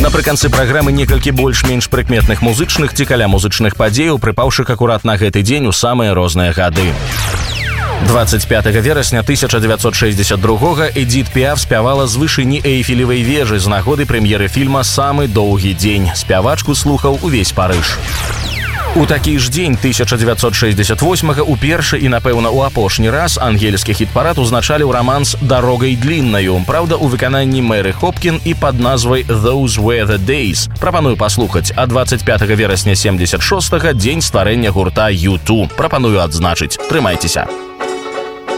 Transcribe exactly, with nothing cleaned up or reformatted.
Напрыканцы праграмы некалькі больш-менш прыкметных музычных ці каля музычных падзеяў, прыпаўшых акурат на гэты дзень у самыя розныя гады. двадцать пятого верасня тысяча девятьсот шестьдесят другого Эдит Піаф спявала з вышыні Эйфелевай вежы з нагоды прэм'еры фільма «Самы доўгі дзень». Спявачку слухаў увесь Парыж. У такі ж дзень тысяча девятьсот шестьдесят восьмого упершы і, напэўна, у апошні раз ангельскі хіт-парад узначаліў раманс «Дарогай дліннаю», праўда, у выкананні Мэры Хопкін і пад назвай «Those Were the Days». Прапаную паслухаць, а двадцать пятого верасня семьдесят шестого дзень стварэння гурта ю ту. Прапаную адзначыць. Трымайцеся.